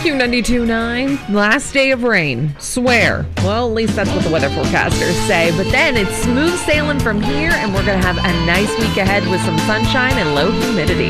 Q92.9, last day of rain. Swear. Well, at least that's what the weather forecasters say. But then it's smooth sailing from here, and we're going to have a nice week ahead with some sunshine and low humidity.